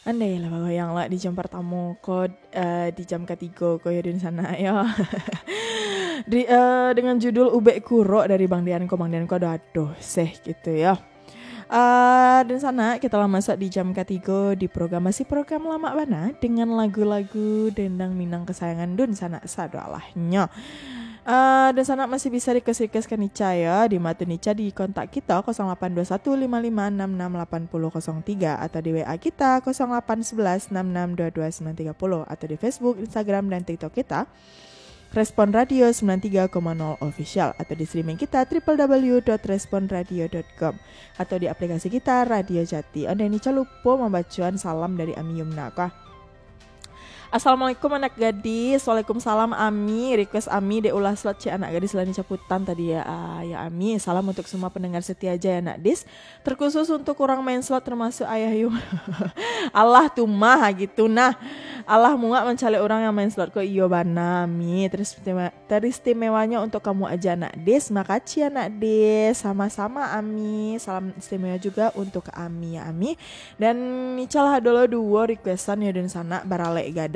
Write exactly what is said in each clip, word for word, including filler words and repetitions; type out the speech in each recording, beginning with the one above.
Andai lah yang lah di jam pertama ko uh, di jam ketiga ko ya di sana ya. di, uh, dengan judul Ubek Kuro dari Bang Dian ko Bang Dian ko aduh seh gitu ya. Uh, dan sana kita lah masuk di jam ketiga di program masih program lama bana dengan lagu-lagu dendang minang kesayangan Dun sana sadalahnya. Uh, dan sana masih bisa request-request ke Nica ya di Matu Nica di kontak kita nol delapan dua satu lima lima enam enam delapan nol nol tiga atau di W A kita nol delapan satu satu enam enam dua dua sembilan tiga nol atau di Facebook, Instagram dan TikTok kita Respon Radio sembilan tiga koma nol Official atau di streaming kita w w w dot respon radio dot com atau di aplikasi kita Radio Jati. Anda Nica lupa membacuan salam dari Ami Yumna kah? Assalamualaikum anak gadis. Waalaikumsalam Ami. Request Ami de ulah slot ci anak gadis lani caputan tadi ya. Ah, ya Ami. Salam untuk semua pendengar setia aja ya anak dis. Terkhusus untuk kurang main slot termasuk Ayah Yum. Allah tuh mah gitu nah. Allah muak mencari orang yang main slot kok iyo bana Ami. Terus teristimewanya untuk kamu aja anak dis. Makasih anak dis. Sama-sama Ami. Salam istimewa juga untuk Ami ya Ami. Dan nicalah dulu dua requestan ya dan sana barale gada.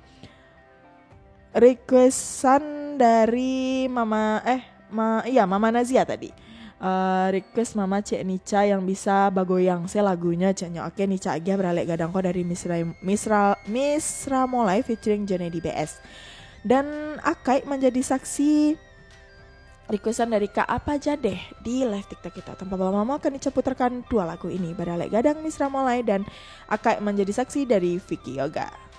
Requestan dari Mama eh ma, iya Mama Nazia tadi. Uh, request Mama Cek Nica yang bisa bagoyang saya lagunya Ceknya. Oke Nica aja beralek gadang kok dari Misra Misra Misra Molai featuring Johnny D B S. Dan Akai menjadi saksi requestan dari Kak apa aja deh di live TikTok kita. Tanpa lama-lama akan Nica putarkan dua lagu ini, Beralek Gadang Misra Molai dan Akai menjadi saksi dari Vicky Yoga.